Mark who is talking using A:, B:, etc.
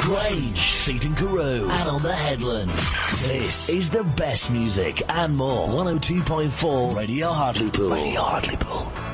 A: Grange, Seaton Carew, and on the Headland. This is the best music and more. 102.4 Radio Hartlepool. Radio Hartlepool.